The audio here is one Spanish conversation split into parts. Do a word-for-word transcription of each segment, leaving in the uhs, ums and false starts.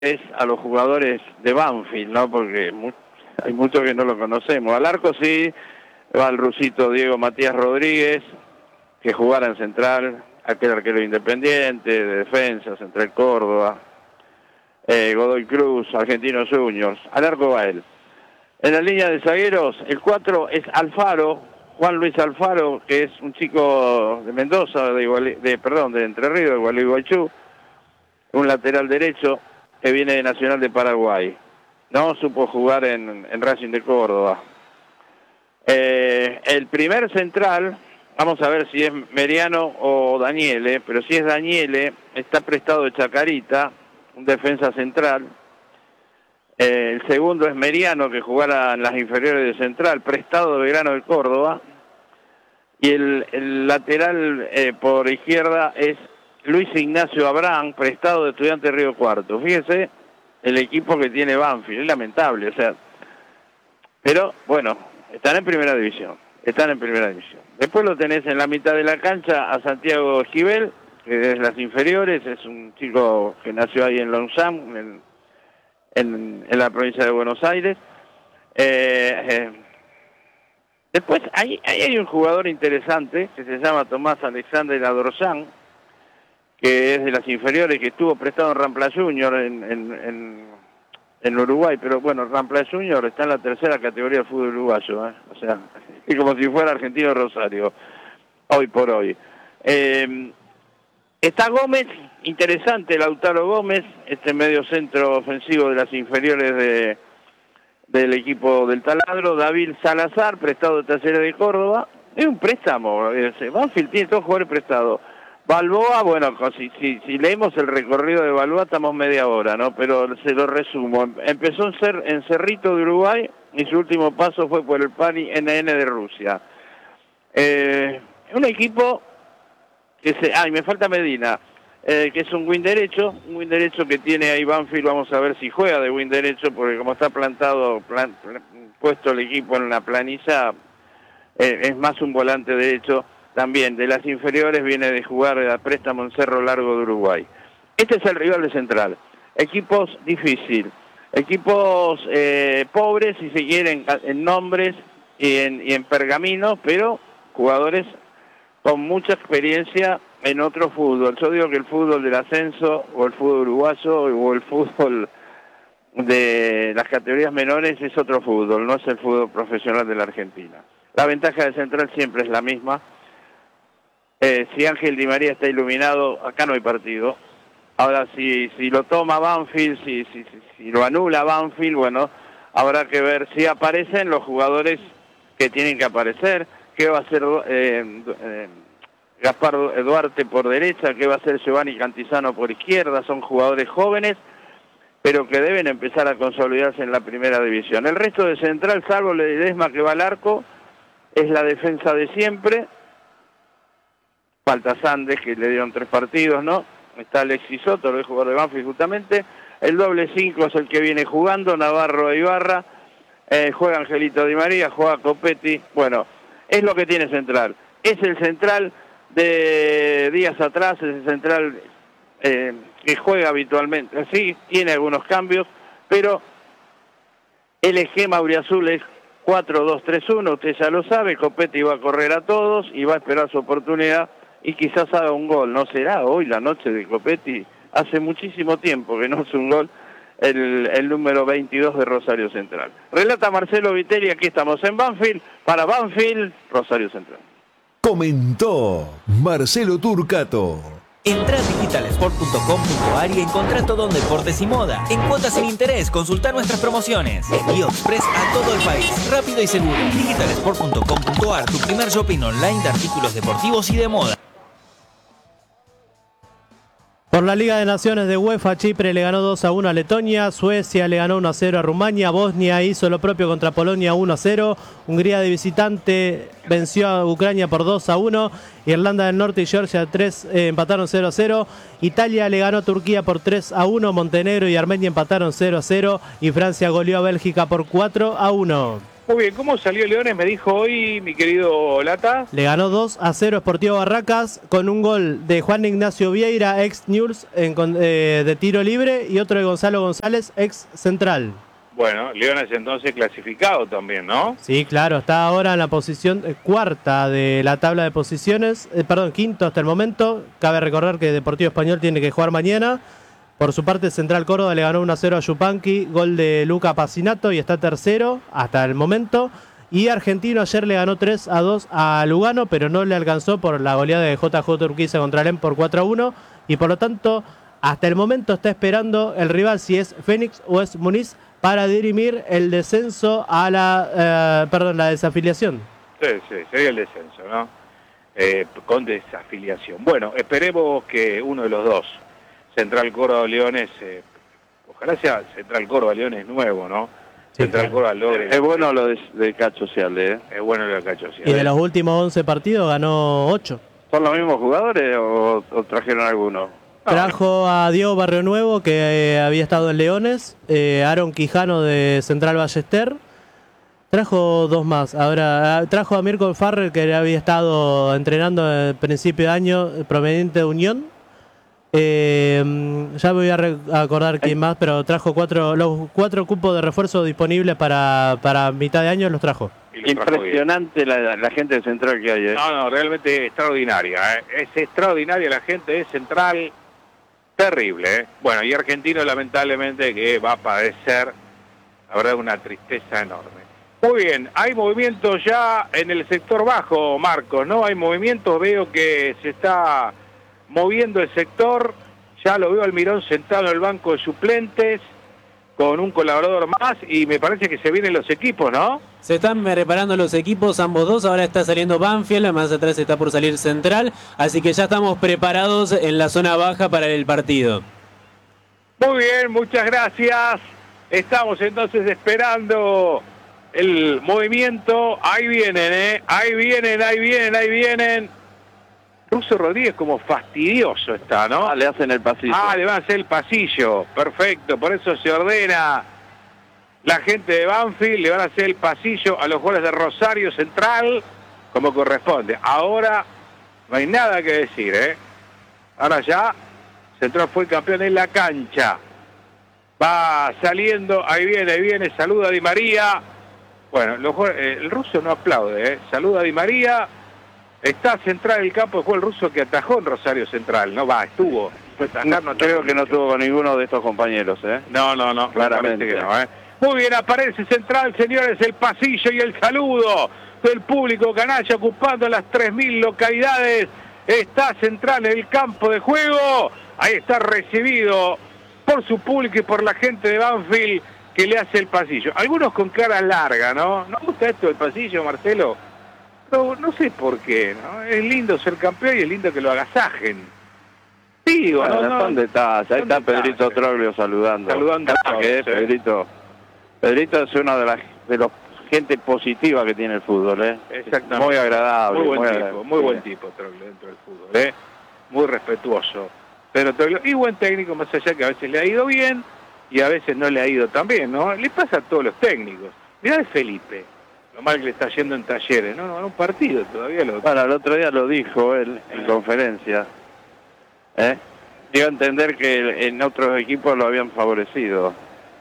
a los jugadores de Banfield, ¿no? Porque mu- hay muchos que no lo conocemos. Al arco sí va el rusito Diego Matías Rodríguez, que jugara en Central, aquel arquero independiente, de defensa, Central Córdoba, eh, Godoy Cruz, Argentinos Juniors. Al arco va él. En la línea de zagueros, el cuatro es Alfaro, Juan Luis Alfaro, que es un chico de Mendoza, de, Iguali, de perdón, de Entre Ríos, de Gualeguaychú, un lateral derecho que viene de Nacional de Paraguay. No supo jugar en, en Racing de Córdoba. Eh, el primer central, vamos a ver si es Meriano o Daniele, pero si es Daniele, está prestado de Chacarita, un defensa central. Eh, el segundo es Meriano, que jugara en las inferiores de Central, prestado de Belgrano de Córdoba. Y el, el lateral eh, por izquierda es Luis Ignacio Abraham, prestado de Estudiantes Río Cuarto. Fíjese el equipo que tiene Banfield, es lamentable, o sea, pero bueno, están en primera división, están en primera división. Después lo tenés en la mitad de la cancha a Santiago Esquivel, que es las inferiores, es un chico que nació ahí en Longchamp, en, en, en la provincia de Buenos Aires. Eh, eh, después ahí, ahí hay un jugador interesante que se llama Tomás Alexander Adorzán, que es de las inferiores, que estuvo prestado en Rampla Junior en, en, en, en Uruguay, pero bueno, Rampla Junior está en la tercera categoría del fútbol uruguayo, ¿eh? O sea, es como si fuera Argentino Rosario, hoy por hoy. Eh, está Gómez, interesante Lautaro Gómez, este medio centro ofensivo de las inferiores de, del equipo del Taladro. David Salazar, prestado de Talleres de Córdoba, es un préstamo, Banfield tiene todos jugadores prestados. Balboa, bueno, si, si, si leemos el recorrido de Balboa estamos media hora, ¿no? Pero se lo resumo. Empezó en, Cer en Cerrito de Uruguay y su último paso fue por el P A N I N N de Rusia. Eh, un equipo que se... Ay, me falta Medina, eh, que es un win derecho, un win derecho que tiene ahí Banfield, vamos a ver si juega de win derecho, porque como está plantado, plan, puesto el equipo en la planilla, eh, es más un volante derecho. También de las inferiores viene de jugar a préstamo en Cerro Largo de Uruguay. Este es el rival de Central. Equipos difíciles, equipos eh, pobres, si se quieren, en nombres y en, y en pergaminos, pero jugadores con mucha experiencia en otro fútbol. Yo digo que el fútbol del ascenso, o el fútbol uruguayo, o el fútbol de las categorías menores es otro fútbol, no es el fútbol profesional de la Argentina. La ventaja de Central siempre es la misma. Eh, si Ángel Di María está iluminado, acá no hay partido. Ahora, si, si lo toma Banfield, si, si, si, si lo anula Banfield, bueno, habrá que ver si aparecen los jugadores que tienen que aparecer, qué va a hacer eh, eh, Gaspar Duarte por derecha, qué va a hacer Giovanni Cantizano por izquierda. Son jugadores jóvenes, pero que deben empezar a consolidarse en la primera división. El resto de Central, salvo Ledesma que va al arco, es la defensa de siempre. Falta Sandes, que le dieron tres partidos, ¿no? Está Alexis Soto, el jugador de Banfield justamente. El doble cinco es el que viene jugando, Navarro e Ibarra. Eh, juega Angelito Di María, juega Copetti. Bueno, es lo que tiene Central. Es el Central de días atrás, es el Central eh, que juega habitualmente. Sí, tiene algunos cambios, pero el esquema auriazul es cuatro dos tres uno, usted ya lo sabe. Copetti va a correr a todos y va a esperar su oportunidad y quizás haga un gol. ¿No será hoy la noche de Copetti? Hace muchísimo tiempo que no hace un gol el, el número veintidós de Rosario Central. Relata Marcelo Vitelli, aquí estamos en Banfield, para Banfield, Rosario Central. Comentó Marcelo Turcato. Entrá a digital sport punto com punto a r y encontrá todo en deportes y moda. En cuotas sin interés, consultá nuestras promociones. Envío express a todo el país, rápido y seguro. digital sport punto com punto a r, tu primer shopping online de artículos deportivos y de moda. Por la Liga de Naciones de UEFA, Chipre le ganó dos a uno a Letonia, Suecia le ganó uno a cero a Rumania, Bosnia hizo lo propio contra Polonia uno a cero, Hungría de visitante venció a Ucrania por dos a uno, Irlanda del Norte y Georgia tres, eh, empataron cero a cero, Italia le ganó a Turquía por tres a uno, Montenegro y Armenia empataron cero a cero y Francia goleó a Bélgica por cuatro a uno. Muy bien, ¿cómo salió Leones? Me dijo hoy mi querido Lata. Le ganó dos a cero Sportivo Barracas con un gol de Juan Ignacio Vieira, ex Newell's, en, eh, de tiro libre, y otro de Gonzalo González, ex Central. Bueno, Leones entonces clasificado también, ¿no? Sí, claro, está ahora en la posición eh, cuarta de la tabla de posiciones, eh, perdón, quinto hasta el momento. Cabe recordar que Deportivo Español tiene que jugar mañana. Por su parte, Central Córdoba le ganó uno a cero a Yupanqui, gol de Luca Pacinato, y está tercero hasta el momento. Y Argentino ayer le ganó tres a dos a Lugano, pero no le alcanzó por la goleada de J J Urquiza contra Alem por cuatro a uno. Y por lo tanto, hasta el momento está esperando el rival si es Fénix o es Muniz para dirimir el descenso a la, eh, perdón, la desafiliación. Sí, sí, sería el descenso, ¿no? Eh, con desafiliación. Bueno, esperemos que uno de los dos, Central Córdoba Leones, eh, ojalá sea Central Córdoba Leones nuevo, ¿no? Sí, Central claro. Córdoba logre. Es bueno lo de, de Cacho Cialde, ¿eh? Es bueno lo de Cacho Cialde. Y de los últimos once partidos ganó ocho. ¿Son los mismos jugadores o, o trajeron algunos? Trajo a Diego Barrio Nuevo, que eh, había estado en Leones, eh, Aaron Quijano de Central Ballester. Trajo dos más. Ahora ah, trajo a Mirko Farrer, que había estado entrenando al principio de año, proveniente de Unión. Eh, ya me voy a, re- a acordar quién más, pero trajo cuatro los cuatro cupos de refuerzo disponibles para, para mitad de año, los trajo. Y lo trajo Impresionante la, la gente de Central que hay, ¿eh? No, no, realmente extraordinaria, ¿eh? Es extraordinaria la gente de Central, terrible, ¿eh? Bueno, y Argentino lamentablemente que va a padecer, la verdad, una tristeza enorme. Muy bien, hay movimiento ya en el sector bajo, Marcos, ¿no? Hay movimientos, veo que se está moviendo el sector, ya lo veo al Mirón sentado en el banco de suplentes, con un colaborador más, y me parece que se vienen los equipos, ¿no? Se están reparando los equipos, ambos dos. Ahora está saliendo Banfield, más atrás está por salir Central. Así que ya estamos preparados en la zona baja para el partido. Muy bien, muchas gracias. Estamos entonces esperando el movimiento. Ahí vienen, ¿eh? Ahí vienen, ahí vienen, ahí vienen. Russo Rodríguez como fastidioso está, ¿no? Ah, le hacen el pasillo. Ah, le van a hacer el pasillo. Perfecto, por eso se ordena la gente de Banfield, le van a hacer el pasillo a los jugadores de Rosario Central, como corresponde. Ahora no hay nada que decir, ¿eh? Ahora ya, Central fue campeón en la cancha. Va saliendo, ahí viene, ahí viene, saluda a Di María. Bueno, los jugadores, eh, el ruso no aplaude, ¿eh? Saluda a Di María. Está Central en el campo de juego el ruso que atajó en Rosario Central. No va, estuvo. No, no, creo que no estuvo con ninguno de estos compañeros, ¿eh? No, no, no, Claramente. claramente que no, ¿eh? Muy bien, aparece Central, señores, el pasillo y el saludo del público canalla ocupando las tres mil localidades. Está Central en el campo de juego. Ahí está recibido por su público y por la gente de Banfield que le hace el pasillo. Algunos con cara larga, ¿no? ¿No gusta esto del pasillo, Marcelo? No, no sé por qué, ¿no? Es lindo ser campeón y es lindo que lo agasajen. Digo, Bueno, no, no, son detalles. Ahí son está detalles. Pedrito Troglio saludando. Saludando a Ah, todos, que es, ¿eh? Pedrito. Pedrito es una de las de los gente positiva que tiene el fútbol, ¿eh? Exactamente. Muy agradable. Muy buen muy tipo, agradable. muy buen tipo Troglio dentro del fútbol, ¿eh? Muy respetuoso. Pero Troglio, y buen técnico, más allá que a veces le ha ido bien y a veces no le ha ido tan bien, ¿no? Le pasa a todos los técnicos. Mirá de Felipe, lo mal que le está yendo en Talleres, ¿no? No, en un partido todavía lo... Bueno, el otro día lo dijo él en conferencia. ¿Eh? Dio a entender que en otros equipos lo habían favorecido.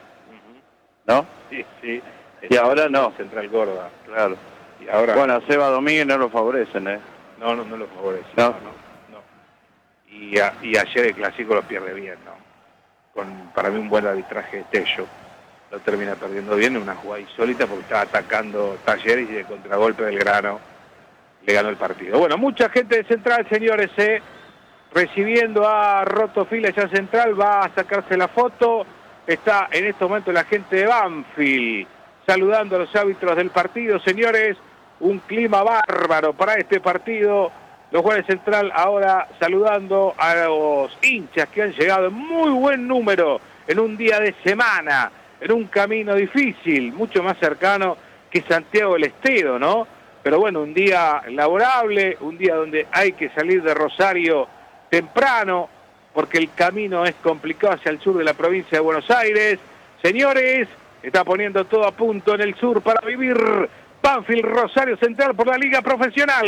¿No? Sí, sí. Y ahora no. Central Córdoba. Claro. Y ahora... Bueno, a Seba Domínguez no lo favorecen, ¿eh? No, no, no lo favorece. No. No, no, no. Y, a- y ayer el Clásico lo pierde bien, ¿no? Con, para mí, un buen arbitraje de Tello. Lo termina perdiendo bien en una jugada insólita porque estaba atacando Talleres y de contragolpe del Grano le ganó el partido. Bueno, mucha gente de Central, señores, ¿eh? Recibiendo a Rotofila ya Central, va a sacarse la foto. Está en este momento la gente de Banfield saludando a los árbitros del partido, señores. Un clima bárbaro para este partido. Los jugadores de Central ahora saludando a los hinchas que han llegado en muy buen número en un día de semana, en un camino difícil, mucho más cercano que Santiago del Estero, ¿no? Pero bueno, un día laborable, un día donde hay que salir de Rosario temprano, porque el camino es complicado hacia el sur de la provincia de Buenos Aires. Señores, está poniendo todo a punto en el sur para vivir Banfield Rosario Central por la Liga Profesional.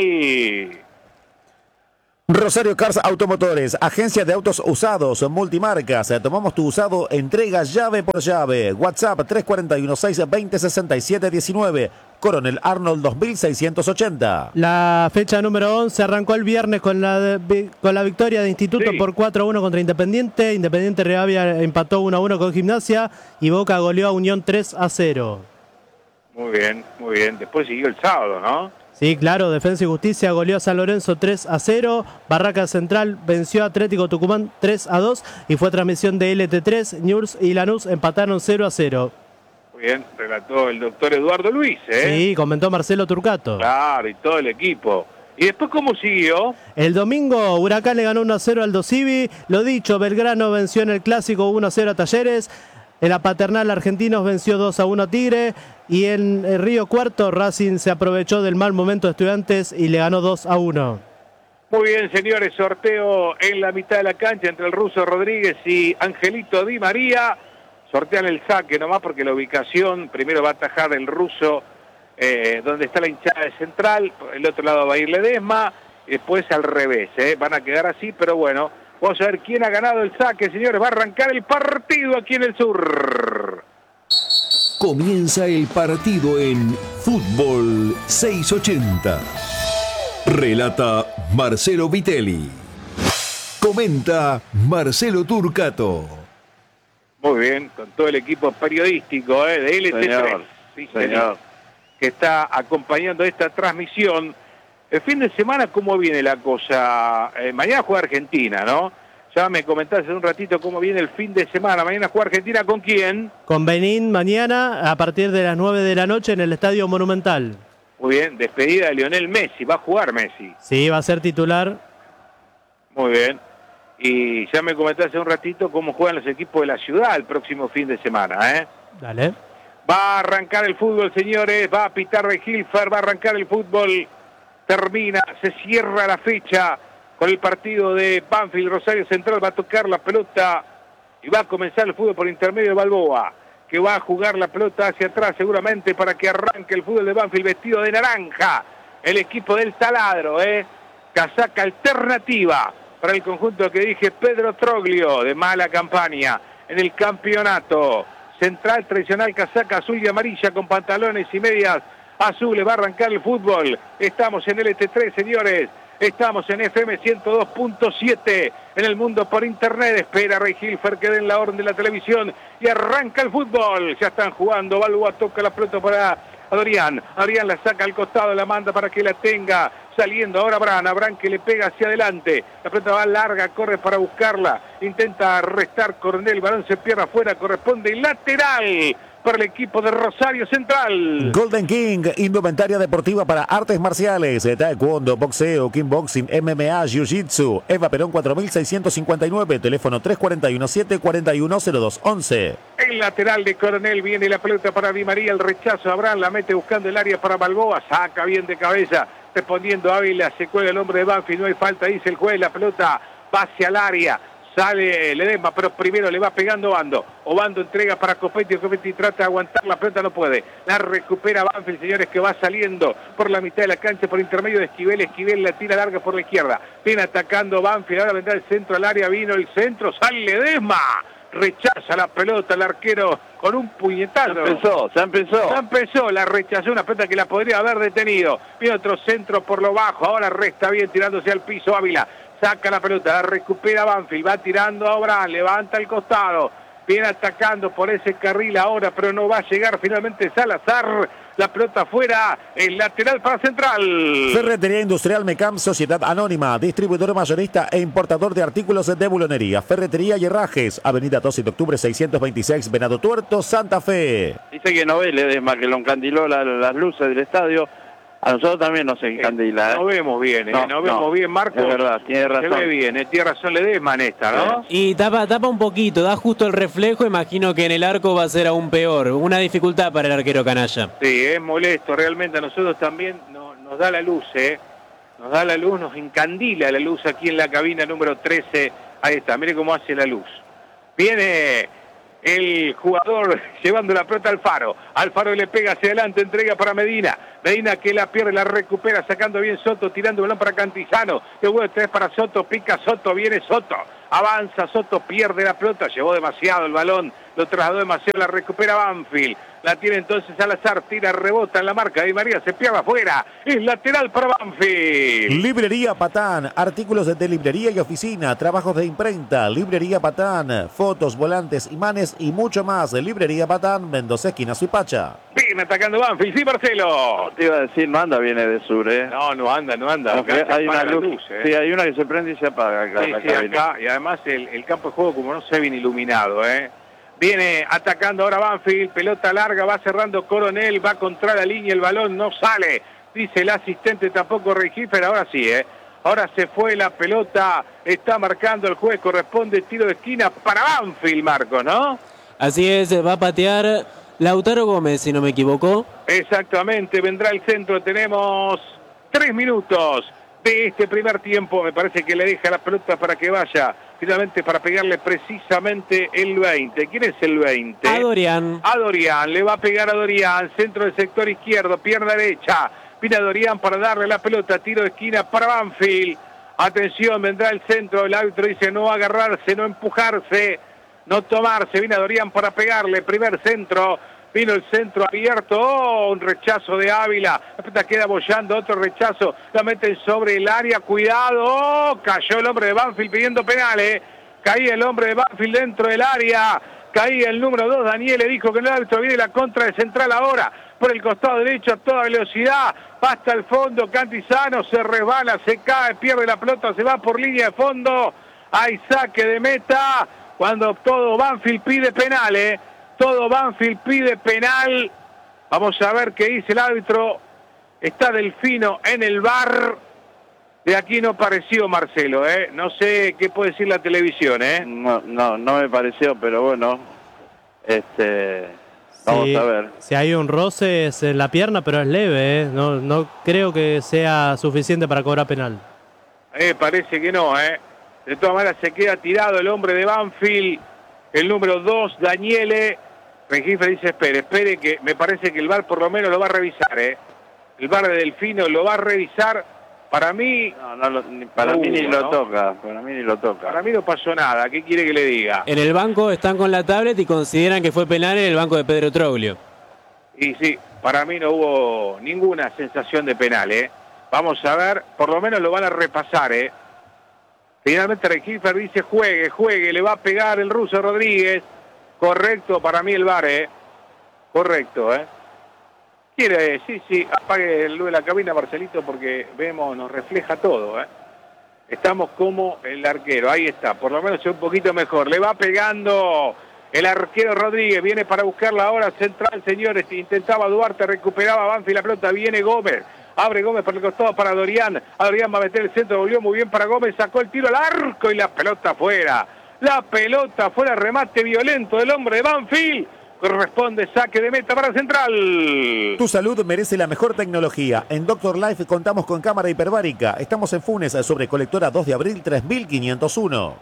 Rosario Cars Automotores, agencia de autos usados, multimarcas. Tomamos tu usado, entrega llave por llave. WhatsApp tres cuatro uno, seis dos cero, seis siete uno nueve. Coronel Arnold dos mil seiscientos ochenta. La fecha número once arrancó el viernes con la, de, con la victoria de Instituto Sí. por cuatro a uno contra Independiente. Independiente Rivadavia empató uno a uno con Gimnasia y Boca goleó a Unión tres a cero. Muy bien, muy bien. Después siguió el sábado, ¿no? Sí, claro, Defensa y Justicia goleó a San Lorenzo tres a cero, Barraca Central venció a Atlético Tucumán tres a dos y fue transmisión de L T tres, Newell's y Lanús empataron cero a cero. Muy bien, relató el doctor Eduardo Luis, ¿eh? Sí, comentó Marcelo Turcato. Claro, y todo el equipo. ¿Y después cómo siguió? El domingo Huracán le ganó uno a cero al Dosivi, lo dicho, Belgrano venció en el Clásico uno a cero a Talleres, en la Paternal Argentinos venció dos a uno a Tigre y en el Río Cuarto Racing se aprovechó del mal momento de Estudiantes y le ganó dos a uno. Muy bien, señores, sorteo en la mitad de la cancha entre el ruso Rodríguez y Angelito Di María. Sortean el saque nomás porque la ubicación, primero va a atajar el ruso eh, donde está la hinchada de Central, el otro lado va a ir Ledesma, y después al revés, ¿eh? Van a quedar así, pero bueno, vamos a ver quién ha ganado el saque, señores, va a arrancar el partido aquí en el sur. Comienza el partido en Fútbol seiscientos ochenta. Relata Marcelo Vitelli. Comenta Marcelo Turcato. Muy bien, con todo el equipo periodístico ¿eh? de L T tres, Señor, sí, señor. señor, que está acompañando esta transmisión. El fin de semana, ¿cómo viene la cosa? Eh, mañana juega Argentina, ¿no? Ya me comentaste hace un ratito cómo viene el fin de semana. Mañana juega Argentina, ¿con quién? Con Benín mañana a partir de las nueve de la noche en el Estadio Monumental. Muy bien, despedida de Lionel Messi, va a jugar Messi. Sí, va a ser titular. Muy bien. Y ya me comentaste hace un ratito cómo juegan los equipos de la ciudad el próximo fin de semana, ¿eh? Dale. Va a arrancar el fútbol, señores, va a pitar de Hilfer, va a arrancar el fútbol, termina, se cierra la fecha con el partido de Banfield Rosario Central, va a tocar la pelota y va a comenzar el fútbol por intermedio de Balboa, que va a jugar la pelota hacia atrás seguramente para que arranque el fútbol de Banfield vestido de naranja, el equipo del taladro, ¿eh? Casaca alternativa para el conjunto que dirige Pedro Troglio, de mala campaña en el campeonato. Central tradicional, casaca azul y amarilla con pantalones y medias azules. Va a arrancar el fútbol. Estamos en L T tres, señores. Estamos en F M ciento dos punto siete en el mundo por internet. Espera Rey Hilfer que den la orden de la televisión y arranca el fútbol. Ya están jugando. Balboa toca la pelota para Adrián. Adrián la saca al costado, la manda para que la tenga. Saliendo ahora Abraham, Abraham que le pega hacia adelante, la pelota va larga, corre para buscarla, intenta restar Coronel, el balón se pierde afuera, corresponde lateral para el equipo de Rosario Central. Golden King, indumentaria deportiva para artes marciales, taekwondo, boxeo, kickboxing, M M A, jiu-jitsu. Eva Perón cuatro mil seiscientos cincuenta y nueve, teléfono tres cuatro uno, siete cuatro uno, cero dos once. El lateral de Coronel, viene la pelota para Di María, el rechazo, Abraham la mete buscando el área para Balboa, saca bien de cabeza, respondiendo Ávila, se cuelga el hombre de Banfield, no hay falta, dice el juez, la pelota va hacia el área, sale Ledesma, pero primero le va pegando Obando, Obando entrega para Copetti, Copetti trata de aguantar, la pelota no puede, la recupera Banfield, señores, que va saliendo por la mitad de la cancha, por intermedio de Esquivel, Esquivel la tira larga por la izquierda, viene atacando Banfield, ahora vendrá el centro al área, vino el centro, sale Ledesma, rechaza la pelota el arquero con un puñetazo. Ya empezó, ya empezó. Ya empezó, la rechazó, una pelota que la podría haber detenido. Viene otro centro por lo bajo, ahora resta bien tirándose al piso Ávila. Saca la pelota, la recupera Banfield, va tirando a Abraham, levanta el costado. Viene atacando por ese carril ahora, pero no va a llegar finalmente Salazar. La pelota afuera, el lateral para Central. Ferretería Industrial Mecam, Sociedad Anónima, distribuidor mayorista e importador de artículos de bulonería. Ferretería y herrajes, avenida doce de octubre seiscientos veintiséis, Venado Tuerto, Santa Fe. Dice que no ve Ledesma, que lo encandiló la- las luces del estadio. A nosotros también nos encandila. ¿eh? No vemos bien, ¿eh? No, no, vemos no. bien, Marco. Es verdad, tiene razón. Se ve bien, ¿eh? Tiene razón Ledesma en esta, ¿no? Y tapa, tapa un poquito, da justo el reflejo, imagino que en el arco va a ser aún peor. Una dificultad para el arquero canalla. Sí, es molesto, realmente a nosotros también no- nos da la luz, ¿eh? Nos da la luz, nos encandila la luz aquí en la cabina número trece. Ahí está, mire cómo hace la luz. Viene el jugador llevando la pelota al Faro. Alfaro le pega hacia adelante, entrega para Medina. Medina que la pierde, la recupera, sacando bien Soto, tirando el balón para Cantizano. De vuelta es para Soto, pica Soto, viene Soto. Avanza Soto, pierde la pelota, llevó demasiado el balón, lo trasladó demasiado, la recupera Banfield. La tiene entonces Salazar, tira, rebota en la marca de María, se pierde afuera. Es lateral para Banfield. Librería Patán, artículos de librería y oficina, trabajos de imprenta. Librería Patán, fotos, volantes, imanes y mucho más. Librería Patán, Mendoza, esquina Suipacha. Bien atacando Banfield, sí, Marcelo. Te iba a decir, no anda bien de sur, ¿eh? No, no anda, no anda. Aunque Acá se hay una apaga la luz, luz, ¿eh? sí, hay una que se prende y se apaga. Acá, Sí, la sí, cabina. acá, y además el, el campo de juego como no se ve bien iluminado, ¿eh? Viene atacando ahora Banfield, pelota larga, va cerrando Coronel, va contra la línea, el balón no sale, dice el asistente, tampoco Regífer, ahora sí, ¿eh? Ahora se fue la pelota, está marcando el juez, corresponde tiro de esquina para Banfield, Marcos, ¿no? Así es, va a patear Lautaro Gómez, si no me equivoco. Exactamente, vendrá el centro, tenemos tres minutos de este primer tiempo, me parece que le deja la pelota para que vaya, finalmente para pegarle precisamente el veinte. ¿Quién es el veinte? A Dorian. A Dorian, le va a pegar a Dorian, centro del sector izquierdo, pierna derecha, viene a Dorian para darle la pelota, tiro de esquina para Banfield. Atención, vendrá el centro, el árbitro dice no agarrarse, no empujarse, no tomarse, viene a Dorian para pegarle, primer centro. Vino el centro abierto, oh, un rechazo de Ávila, la pelota queda bollando, otro rechazo, la meten sobre el área, cuidado, oh, cayó el hombre de Banfield pidiendo penales, caía el hombre de Banfield dentro del área, caía el número dos, Daniel le dijo que el árbitro viene la contra de Central ahora, por el costado derecho a toda velocidad, va hasta el fondo, Cantizano se resbala, se cae, pierde la pelota, se va por línea de fondo, hay saque de meta, cuando todo Banfield pide penales. Todo Banfield pide penal. Vamos a ver qué dice el árbitro. Está Delfino en el V A R. De aquí no pareció Marcelo, ¿eh? No sé qué puede decir la televisión, ¿eh? No, no, no me pareció, pero bueno. Este, vamos Sí, a ver. Si hay un roce es en la pierna, pero es leve, ¿eh? No, no creo que sea suficiente para cobrar penal. Eh, parece que no, ¿eh? De todas maneras se queda tirado el hombre de Banfield. El número dos, Daniele. Regifre dice, espere, espere, que me parece que el V A R por lo menos lo va a revisar, ¿eh? El V A R de Delfino lo va a revisar. Para mí... No, no, lo- ni- para no mí ni hubo, lo ¿no? toca. Para mí ni lo toca. Para mí no pasó nada. ¿Qué quiere que le diga? En el banco están con la tablet y consideran que fue penal en el banco de Pedro Troglio. Y sí, para mí no hubo ninguna sensación de penal, ¿eh? Vamos a ver, por lo menos lo van a repasar, ¿eh? Finalmente Regífer dice juegue, juegue, le va a pegar el ruso Rodríguez. Correcto para mí el V A R, ¿eh? Correcto, ¿eh? Quiere, sí, sí, apague el luz de la cabina, Marcelito, porque vemos, nos refleja todo, ¿eh? Estamos como el arquero, ahí está, por lo menos es un poquito mejor. Le va pegando el arquero Rodríguez, viene para buscarla ahora central, señores. Intentaba Duarte, recuperaba Banfield la pelota, viene Gómez. Abre Gómez por el costado para Dorian. A Dorian va a meter el centro, volvió muy bien para Gómez, sacó el tiro al arco y la pelota afuera. La pelota fuera, remate violento del hombre de Banfield. Corresponde saque de meta para Central. Tu salud merece la mejor tecnología. En Doctor Life contamos con cámara hiperbárica. Estamos en Funes, sobre Colectora dos de abril tres mil quinientos uno.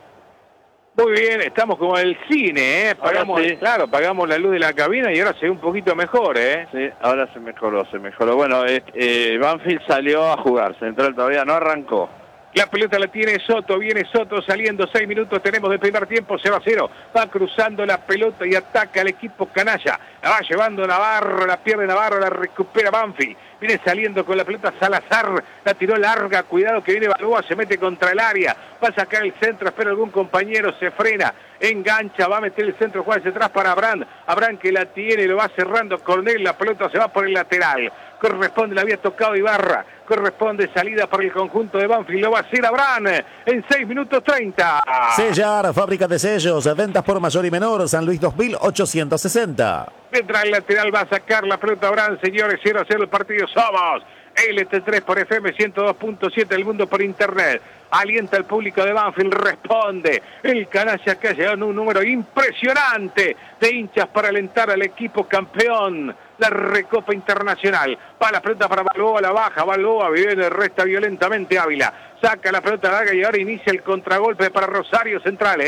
Muy bien, estamos como en el cine, ¿eh? Pagamos, Ahora sí. claro, pagamos la luz de la cabina y ahora se ve un poquito mejor, ¿eh? Sí, ahora se mejoró, se mejoró. Bueno, eh, eh, Banfield salió a jugar. Central todavía no arrancó. La pelota la tiene Soto, viene Soto saliendo, seis minutos tenemos de primer tiempo, cero a cero, va cruzando la pelota y ataca al equipo canalla, la va llevando Navarro, la pierde Navarro, la recupera Banfield, viene saliendo con la pelota Salazar, la tiró larga, cuidado que viene Balboa, se mete contra el área, va a sacar el centro, espera algún compañero, se frena, engancha, va a meter el centro, juega hacia atrás para Abraham, Abraham que la tiene, lo va cerrando Cornel, la pelota se va por el lateral, corresponde, la había tocado Ibarra, corresponde salida para el conjunto de Banfield, lo va a hacer Abraham en seis minutos treinta. Sellar, fábrica de sellos, ventas por mayor y menor, San Luis dos mil ochocientos sesenta. Mientras el lateral va a sacar la pelota Abraham, señores, cero a cero el partido, somos L T tres por F M ciento dos punto siete, el mundo por internet. Alienta al público de Banfield, responde el canalla que ha llegado en un número impresionante de hinchas para alentar al equipo campeón, la Recopa Internacional. Va la pelota para Balboa, la baja, Balboa viene, resta violentamente Ávila, saca la pelota larga y ahora inicia el contragolpe para Rosario Central, ¿eh?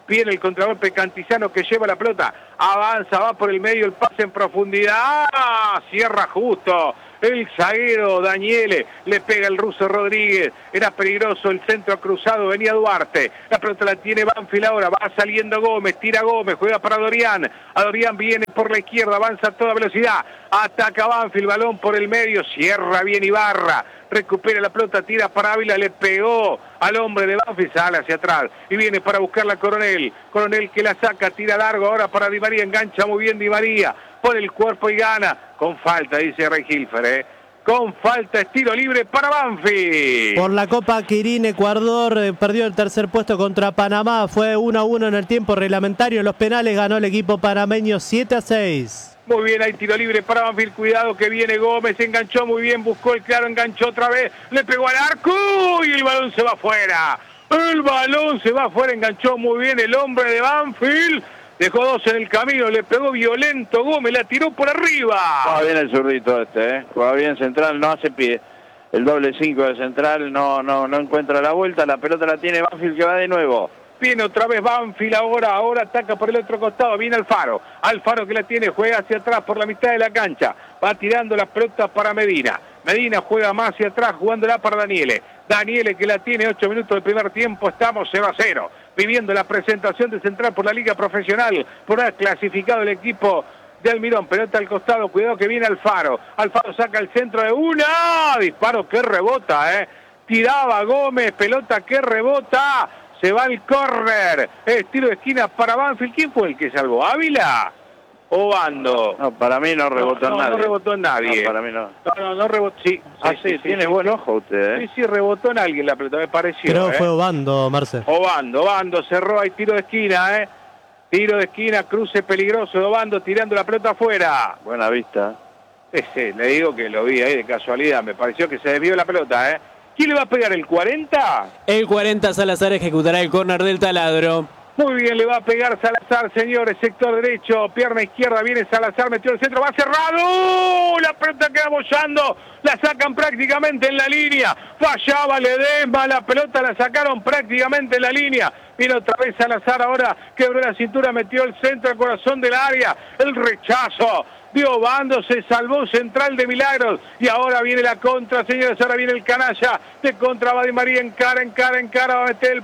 Viene el contragolpe Cantizano que lleva la pelota. Avanza, va por el medio, el pase en profundidad. ¡Ah! Cierra justo. El zaguero Daniele, le pega el ruso Rodríguez, era peligroso el centro cruzado, venía Duarte, la pelota la tiene Banfield ahora, va saliendo Gómez, tira Gómez, juega para Dorian, a Dorian viene por la izquierda, avanza a toda velocidad, ataca Banfield, balón por el medio, cierra bien Ibarra, recupera la pelota, tira para Ávila, le pegó al hombre de Banfield, sale hacia atrás y viene para buscar la Coronel, Coronel que la saca, tira largo ahora para Di María, engancha muy bien Di María, pone el cuerpo y gana, con falta, dice Rey Hilfer, ¿eh? Con falta, estilo libre para Banfield. Por la Copa Quirín, Ecuador eh, perdió el tercer puesto contra Panamá, fue uno a uno en el tiempo reglamentario, en los penales ganó el equipo panameño siete a seis. Muy bien, hay tiro libre para Banfield, cuidado que viene Gómez, enganchó muy bien, buscó el claro, enganchó otra vez, le pegó al arco y el balón se va afuera. El balón se va afuera, enganchó muy bien el hombre de Banfield. Dejó dos en el camino, le pegó violento Gómez, la tiró por arriba. Juega bien el zurdito este, ¿eh? Juega bien Central, no hace pie. El doble cinco de Central no, no, no encuentra la vuelta, la pelota la tiene Banfield que va de nuevo. Viene otra vez Banfield ahora, ahora ataca por el otro costado, viene Alfaro. Alfaro que la tiene, juega hacia atrás por la mitad de la cancha. Va tirando las pelotas para Medina. Medina juega más hacia atrás, jugándola para Daniele. Daniele que la tiene, ocho minutos del primer tiempo, estamos cero a cero. Viviendo la presentación de Central por la Liga Profesional, por haber clasificado el equipo de Almirón. Pelota al costado, cuidado que viene Alfaro. Alfaro saca el centro de una, disparo que rebota, eh. Tiraba Gómez, pelota que rebota. Se va el córner, estilo de esquina para Banfield. ¿Quién fue el que salvó? ¿Ávila o Bando? No, para mí no rebotó no, en nadie. No rebotó en nadie. No, para mí no. No, no, no rebotó. Sí, ah, sí, sí, sí, tiene sí, buen sí. ojo usted, ¿eh? Sí, sí, rebotó en alguien la pelota, me pareció. Creo que ¿eh? fue Obando, Marce. Obando, Obando, cerró, hay tiro de esquina, ¿eh? Tiro de esquina, cruce peligroso de Obando, tirando la pelota afuera. Buena vista. Sí, sí, le digo que lo vi ahí de casualidad, me pareció que se desvió la pelota, ¿eh? ¿Quién le va a pegar, el cuarenta? El cuarenta Salazar ejecutará el córner del taladro. Muy bien, le va a pegar Salazar, señores, sector derecho, pierna izquierda, viene Salazar, metió el centro, va cerrado, la pelota queda bollando, la sacan prácticamente en la línea, fallaba Ledesma, la pelota la sacaron prácticamente en la línea, viene otra vez Salazar ahora, quebró la cintura, metió el centro al corazón del área, el rechazo de Obando, se salvó Central de Milagros, y ahora viene la contra, señores, ahora viene el canalla, de contra va Di María, en cara, en cara, en cara, va a meter el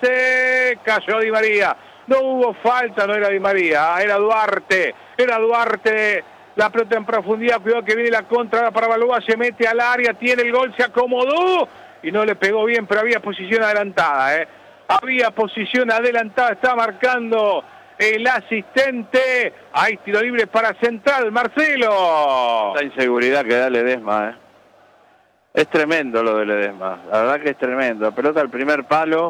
pase, cayó Di María, no hubo falta, no era Di María, era Duarte, era Duarte, la pelota en profundidad, cuidado que viene la contra, ahora para Balboa, se mete al área, tiene el gol, se acomodó, y no le pegó bien, pero había posición adelantada, eh, había posición adelantada, está marcando el asistente. Hay tiro libre para Central, Marcelo. La inseguridad que da Ledesma, ¿eh? Es tremendo lo de Ledesma, la verdad que es tremendo. Pelota al primer palo,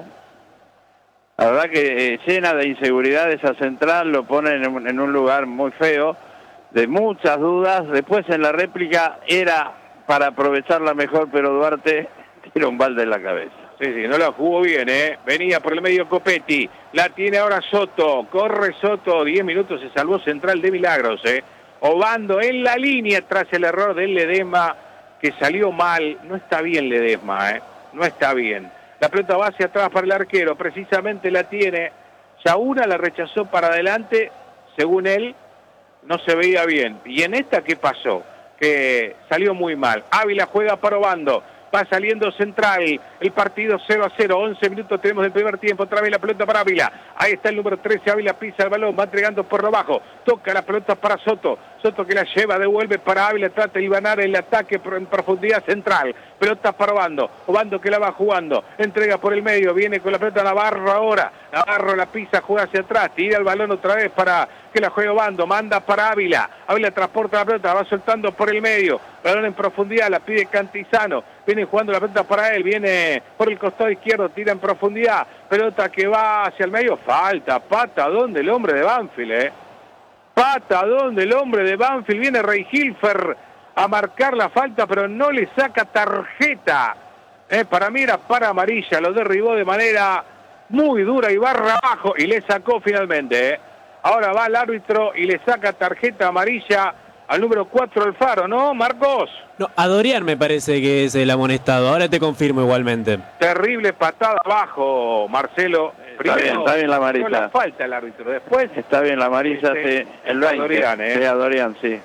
la verdad que eh, llena de inseguridad esa Central, lo pone en un, en un lugar muy feo, de muchas dudas. Después en la réplica era para aprovecharla mejor, pero Duarte tira un balde en la cabeza. Sí, sí, no la jugó bien, ¿eh? Venía por el medio Copetti, la tiene ahora Soto, corre Soto, diez minutos, se salvó Central de Milagros, ¿eh? Obando en la línea tras el error del Ledesma, que salió mal. No está bien Ledesma, ¿eh? No está bien. La pelota va hacia atrás para el arquero, precisamente la tiene. Yauna la rechazó para adelante, según él, no se veía bien. Y en esta, ¿qué pasó? Que salió muy mal. Ávila juega para Obando. Va saliendo Central, el partido cero a cero, once minutos tenemos del primer tiempo, otra vez la pelota para Ávila, ahí está el número trece, Ávila pisa el balón, va entregando por lo bajo, toca la pelota para Soto, Soto que la lleva, devuelve para Ávila, trata de ibanar el ataque en profundidad Central, pelota para Obando, Obando que la va jugando, entrega por el medio, viene con la pelota Navarro ahora, Navarro la pisa, juega hacia atrás, tira el balón otra vez para que la juegue Obando, manda para Ávila, Ávila transporta la pelota, la va soltando por el medio, balón en profundidad, la pide Cantizano, viene jugando la pelota para él, viene por el costado izquierdo, tira en profundidad, pelota que va hacia el medio, falta, patadón del hombre de Banfield, eh. Patadón del hombre de Banfield, viene Rey Hilfer a marcar la falta, pero no le saca tarjeta. Eh, para mí era para amarilla, lo derribó de manera muy dura y barra abajo y le sacó finalmente. Eh. Ahora va el árbitro y le saca tarjeta amarilla al número cuatro Alfaro, ¿no, Marcos? No, a Dorian me parece que es el amonestado, ahora te confirmo igualmente. Terrible patada abajo, Marcelo, Está bien, está bien la Marisa. No la falta el árbitro. Después. Está bien la Marisa, Este, sí. El está veinte. Dorian, ¿eh? Sí, a Dorian, sí.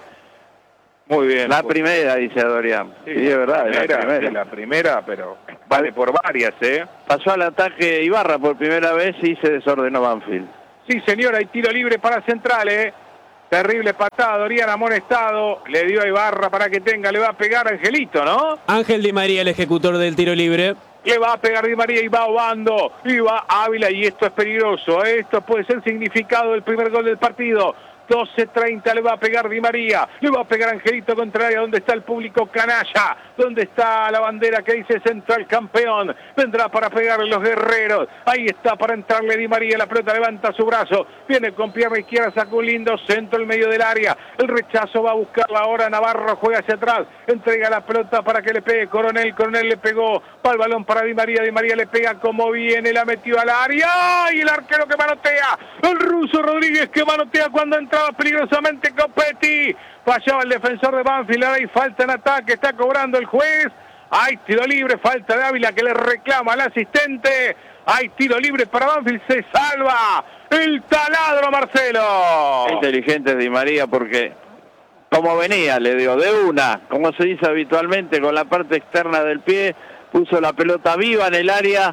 Muy bien. La pues. primera, dice Dorian. Sí, Sí, es verdad, la es la primera, primera. sí, la primera, pero vale por varias, ¿eh? Pasó al ataque Ibarra por primera vez y se desordenó Banfield. Sí, señor, hay tiro libre para Central, ¿eh? Terrible patada, Dorian amonestado, le dio a Ibarra para que tenga, le va a pegar Angelito, ¿no? Ángel Di María, el ejecutor del tiro libre. Le va a pegar Di María y va Obando, y va Ávila, y esto es peligroso, ¿eh? Esto puede ser significado del primer gol del partido. doce treinta le va a pegar Di María, le va a pegar Angelito Contraria, donde está el público canalla, donde está la bandera que dice Central campeón, vendrá para pegarle los guerreros, ahí está para entrarle Di María, la pelota levanta su brazo, viene con pierna izquierda, saca un lindo centro en medio del área, el rechazo va a buscarla ahora, Navarro juega hacia atrás, entrega la pelota para que le pegue Coronel, Coronel le pegó, va el balón para Di María, Di María le pega como viene, la metió al área, y el arquero que manotea, el ruso Rodríguez que manotea cuando entra peligrosamente Copetti, fallaba el defensor de Banfield, ahora hay falta en ataque, está cobrando el juez, hay tiro libre, falta de Ávila que le reclama al asistente, hay tiro libre para Banfield, se salva el taladro Marcelo. Inteligente Di María porque como venía, le dio de una, como se dice habitualmente, con la parte externa del pie, puso la pelota viva en el área.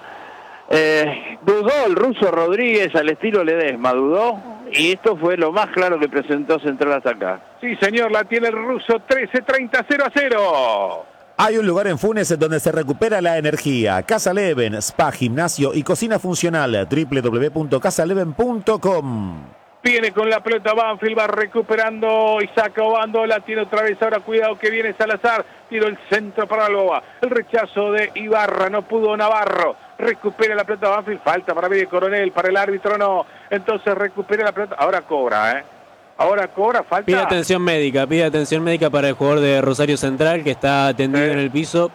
Eh, dudó el ruso Rodríguez al estilo Ledesma, dudó, y esto fue lo más claro que presentó Central hasta acá. Sí, señor, la tiene el ruso, trece treinta, cero a cero. Hay un lugar en Funes donde se recupera la energía. Casa Leven, spa, gimnasio y cocina funcional. doble u doble u doble u punto casa leven punto com. Viene con la pelota Banfield, va recuperando y saca Obando, la tiene otra vez, ahora cuidado que viene Salazar, tiro el centro para Alboa, el rechazo de Ibarra, no pudo Navarro, recupera la pelota Banfield, falta para mí de Coronel, para el árbitro no, entonces recupera la pelota, ahora cobra, ¿eh? Ahora cobra, falta. Pide atención médica, pide atención médica para el jugador de Rosario Central que está tendido Sí. en el piso.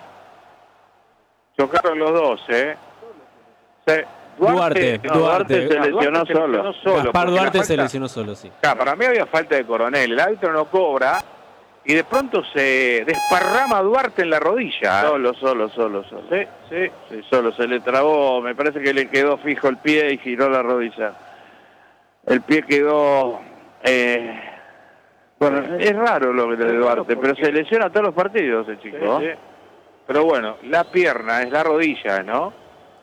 Chocaron los dos, ¿eh? Sí. Duarte, no, Duarte se no, lesionó Duarte solo. Gaspar porque Duarte la se falta- lesionó solo, sí. Claro, para mí había falta de Coronel, el árbitro no cobra y de pronto se desparrama Duarte en la rodilla. ¿eh? Solo, solo, solo, solo. Sí, sí. Sí, solo se le trabó, me parece que le quedó fijo el pie y giró la rodilla. El pie quedó... Eh, bueno, es raro lo de Es raro Duarte, pero porque- se lesiona todos los partidos el chico. Sí, ¿eh? sí. Pero bueno, la pierna es la rodilla, ¿no?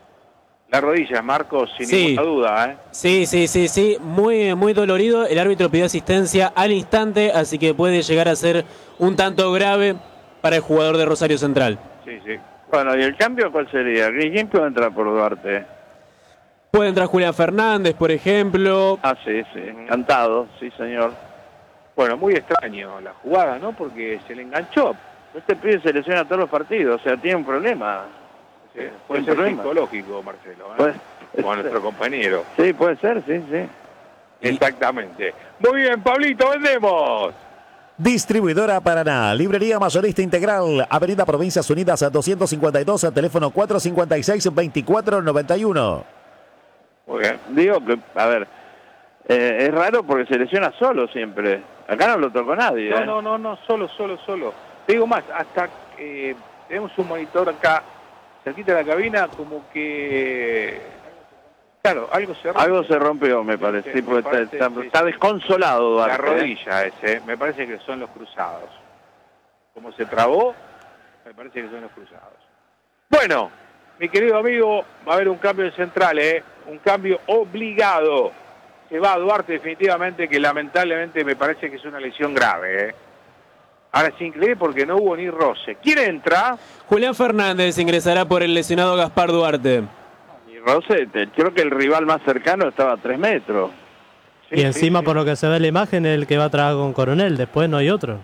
La rodilla, Marcos, sin Sí. ninguna duda, ¿eh? Sí, sí, sí, sí, muy, muy dolorido. El árbitro pidió asistencia al instante, así que puede llegar a ser un tanto grave para el jugador de Rosario Central. Sí, sí. Bueno, ¿y el cambio cuál sería? ¿Quién puede entrar por Duarte? Puede entrar Julián Fernández, por ejemplo. Ah, sí, sí, encantado, sí señor. Bueno, muy extraño la jugada, ¿no? Porque se le enganchó. Este pibe se lesiona todos los partidos, o sea, tiene un problema. Sí, puede Sin ser problema. psicológico, Marcelo, ¿eh? Pues, Como nuestro compañero. sí, puede ser, sí, sí. Exactamente. Muy bien, Pablito, vendemos. Distribuidora Paraná, librería mayorista integral, Avenida Provincias Unidas a doscientos cincuenta y dos, teléfono cuatro cinco seis, veinticuatro noventa y uno. Muy bien. Digo que, a ver, eh, es raro porque se lesiona solo siempre. Acá no lo tocó nadie. No, ¿eh? no, no, no, solo, solo, solo. Te digo más, hasta que tenemos un monitor acá, cerquita de la cabina, como que... Claro, algo se rompe. Algo se rompió, me parece, Sí, sí, porque me parece, está, está- sí, está sí. desconsolado Duarte. La ¿eh? rodilla ese, me parece que son los cruzados. Como se trabó, me parece que son los cruzados. Bueno, mi querido amigo, va a haber un cambio en central, ¿eh? Un cambio obligado. Se va a Duarte definitivamente, que lamentablemente me parece que es una lesión grave, ¿eh? Ahora es increíble porque no hubo ni roce. ¿Quién entra? Julián Fernández ingresará por el lesionado Gaspar Duarte. Y Rose, te- creo que el rival más cercano estaba a tres metros. Y encima, por lo que se ve en la imagen, el que va a trabajar con Coronel, después no hay otro.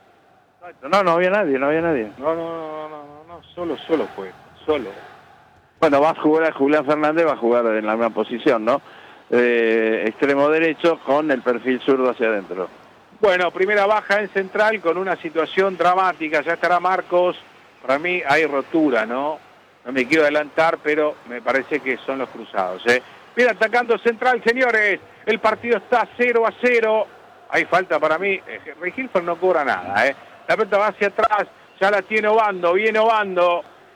No, no había nadie, no había nadie. No, no, no, no, no, no, solo, solo fue, solo. Bueno, va a jugar Julián Fernández, va a jugar en la misma posición, ¿no? Eh, extremo derecho con el perfil zurdo hacia adentro. Bueno, primera baja en central con una situación dramática. Ya estará Marcos. Para mí hay rotura, ¿no? No me quiero adelantar, pero me parece que son los cruzados, ¿eh? Viene atacando central, señores. El partido está cero a cero. Hay falta para mí. Eh, Regilfer no cobra nada, ¿eh? La pelota va hacia atrás. Ya la tiene Obando. Viene Obando.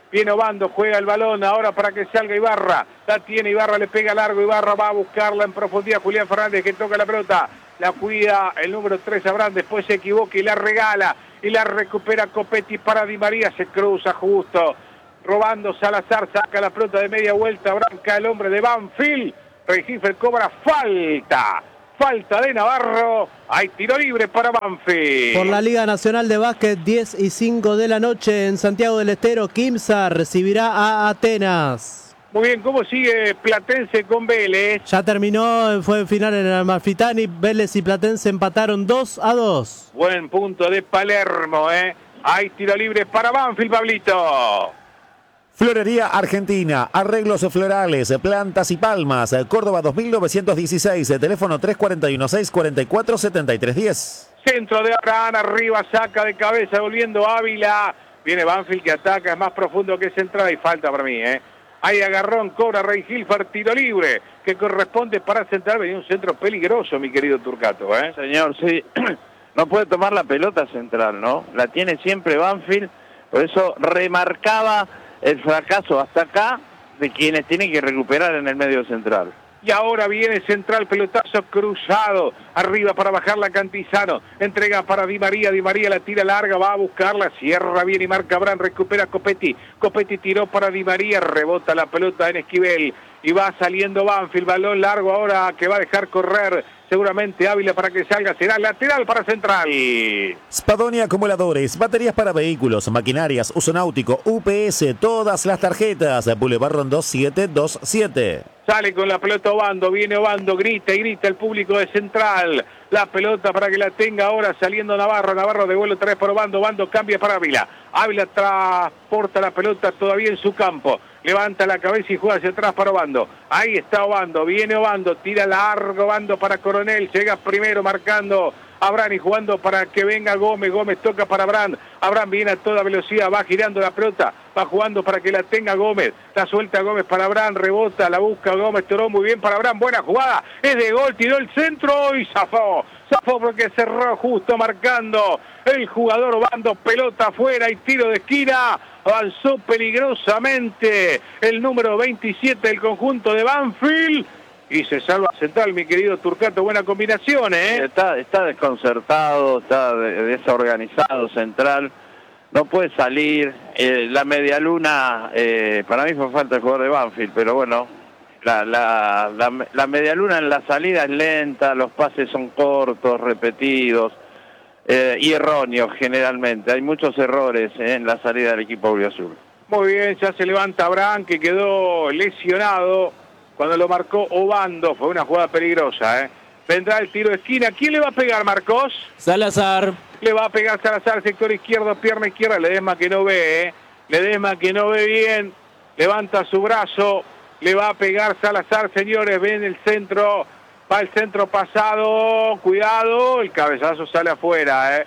Viene Obando, juega el balón ahora para que salga Ibarra. La tiene Ibarra, le pega largo. Ibarra va a buscarla en profundidad. Julián Fernández que toca la pelota. La cuida el número tres Abraham. Después se equivoca y la regala. Y la recupera Copetti para Di María. Se cruza justo. Robando Salazar. Saca la pelota de media vuelta. Branca el hombre de Banfield. Rengifel cobra falta. Falta de Navarro. Hay tiro libre para Banfield. Por la Liga Nacional de Básquet, diez y cinco de la noche en Santiago del Estero, Quimsa recibirá a Atenas. Muy bien, ¿cómo sigue Platense con Vélez? Ya terminó, fue final en el Amalfitani. Vélez y Platense empataron dos a dos. Buen punto de Palermo, ¿eh? Hay tiro libre para Banfield, Pablito. Florería Argentina, arreglos florales, plantas y palmas, Córdoba dos mil novecientos dieciséis, teléfono tres cuatro uno, seis cuatro cuatro, siete tres uno cero. Centro de Abraham, arriba, saca de cabeza, volviendo Ávila. Viene Banfield que ataca, es más profundo que central y falta para mí, ¿eh? Hay agarrón, cobra Rey Gilfar, tiro libre, que corresponde para central. Venía un centro peligroso, mi querido Turcato, ¿eh? Señor, sí, no puede tomar la pelota central, ¿no? La tiene siempre Banfield, por eso remarcaba el fracaso hasta acá de quienes tienen que recuperar en el medio central. Y ahora viene central, pelotazo cruzado, arriba para bajarla Cantizano, entrega para Di María, Di María la tira larga, va a buscarla, cierra bien y marca Abraham, recupera Copetti, Copetti tiró para Di María, rebota la pelota en Esquivel y va saliendo Banfield, balón largo ahora que va a dejar correr seguramente Ávila para que salga, será lateral para central. Spadoni Acumuladores, baterías para vehículos, maquinarias, uso náutico, U P S, todas las tarjetas, Boulevard Rondó siete dos siete. Sale con la pelota Obando, viene Obando, grita y grita el público de Central. La pelota para que la tenga ahora saliendo Navarro. Navarro devuelve otra vez para Obando. Obando cambia para Ávila. Ávila transporta la pelota todavía en su campo. Levanta la cabeza y juega hacia atrás para Obando. Ahí está Obando, viene Obando, tira largo Obando para Coronel. Llega primero marcando Abraham y jugando para que venga Gómez. Gómez toca para Abraham. Abraham viene a toda velocidad, va girando la pelota, va jugando para que la tenga Gómez. La suelta Gómez para Abraham, rebota, la busca Gómez, toró muy bien para Abraham. Buena jugada, es de gol, tiró el centro y zafó. Zafó porque cerró justo marcando el jugador Obando, pelota afuera y tiro de esquina. Avanzó peligrosamente el número veintisiete del conjunto de Banfield. Y se salva Central, mi querido Turcato. Buena combinación, ¿eh? Está, está desconcertado, está desorganizado Central. No puede salir. Eh, la medialuna, eh, para mí fue falta el jugador de Banfield, pero bueno, la, la, la, la medialuna en la salida es lenta, los pases son cortos, repetidos eh, y erróneos generalmente. Hay muchos errores eh, en la salida del equipo auriazul. Muy bien, ya se levanta Abraham, que quedó lesionado cuando lo marcó Obando. Fue una jugada peligrosa, ¿eh? Vendrá el tiro de esquina. ¿Quién le va a pegar, Marcos? Salazar. Le va a pegar Salazar, sector izquierdo, pierna izquierda. Ledesma que no ve, ¿eh? Ledesma que no ve bien. Levanta su brazo. Le va a pegar Salazar, señores. Ven el centro. Va el centro pasado. Cuidado. El cabezazo sale afuera, ¿eh?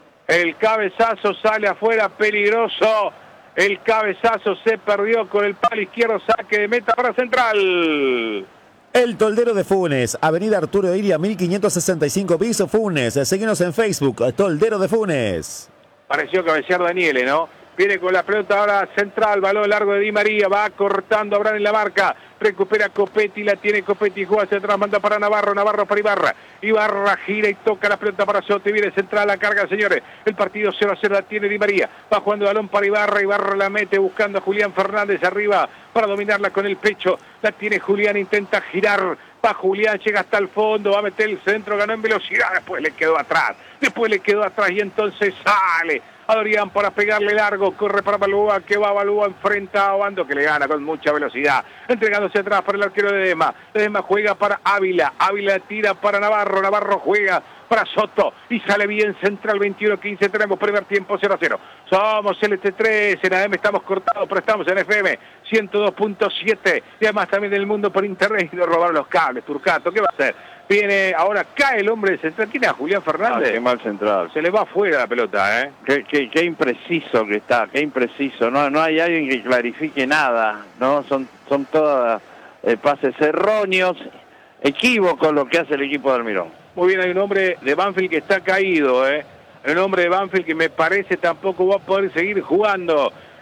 El cabezazo sale afuera. Peligroso. El cabezazo se perdió con el palo izquierdo, saque de meta para Central. El Toldero de Funes, Avenida Arturo Iria, mil quinientos sesenta y cinco piso Funes. Seguinos en Facebook, Toldero de Funes. Pareció cabecear Daniele, ¿no? Viene con la pelota ahora Central, balón largo de Di María, va cortando Abraham en la marca, recupera Copetti, la tiene Copetti, juega hacia atrás, manda para Navarro, Navarro para Ibarra, Ibarra gira y toca la pelota para Sote, viene Central, la carga, señores, el partido cero a cero la tiene Di María, va jugando balón para Ibarra, Ibarra la mete buscando a Julián Fernández arriba para dominarla con el pecho, la tiene Julián, intenta girar, va Julián, llega hasta el fondo, va a meter el centro, ganó en velocidad, después le quedó atrás, después le quedó atrás y entonces sale Adrián para pegarle largo, corre para Balúa, que va Balúa, enfrenta a Obando, que le gana con mucha velocidad, entregándose atrás para el arquero de Ledesma, Ledesma juega para Ávila, Ávila tira para Navarro, Navarro juega para Soto, y sale bien Central, veintiuno quince, tenemos primer tiempo cero a cero, somos el T tres, en A M estamos cortados, pero estamos en F M ciento dos punto siete, y además también en el mundo por internet, y nos robaron los cables, Turcato, ¿qué va a hacer? Viene, ahora cae el hombre de Central. ¿Quién es? Julián Fernández. Ah, qué mal Central. Se le va afuera la pelota, ¿eh? Qué, qué, qué impreciso que está, qué impreciso. No, no hay alguien que clarifique nada, ¿no? Son, son todas eh, pases erróneos, equívocos lo que hace el equipo de Almirón. Muy bien, hay un hombre de Banfield que está caído, ¿eh? Hay un hombre de Banfield que me parece tampoco va a poder seguir jugando.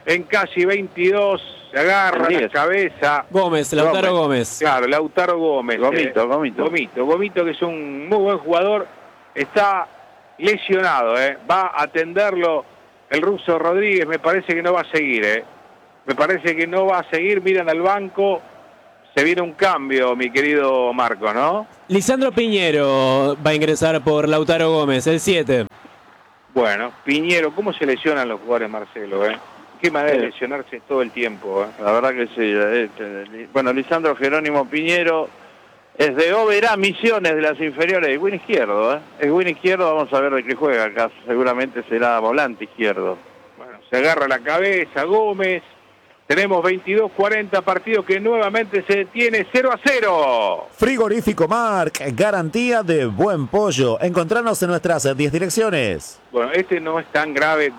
en casi veintidós, se agarra la cabeza. Gómez, Lautaro Gómez. Gómez. Claro, Lautaro Gómez. Gomito, eh, Gomito. Gomito, Gomito, que es un muy buen jugador, está lesionado, eh. va a atenderlo el ruso Rodríguez, me parece que no va a seguir, eh. me parece que no va a seguir, miran al banco, se viene un cambio, mi querido Marco, ¿no? Lisandro Piñero va a ingresar por Lautaro Gómez, el siete. Bueno, Piñero, ¿cómo se lesionan los jugadores, Marcelo? Eh? Qué manera de lesionarse todo el tiempo. Eh? La verdad que sí. Eh, bueno, Lisandro Jerónimo Piñero es de Oberá Misiones, de las inferiores, es buen izquierdo. ¿eh? Es buen izquierdo, vamos a ver de qué juega acá. Seguramente será volante izquierdo. Bueno, se agarra la cabeza Gómez. Tenemos veintidós cuarenta, partido que nuevamente se detiene cero a cero. Frigorífico Marc, garantía de buen pollo. Encontrarnos en nuestras diez direcciones. Bueno, este no es tan grave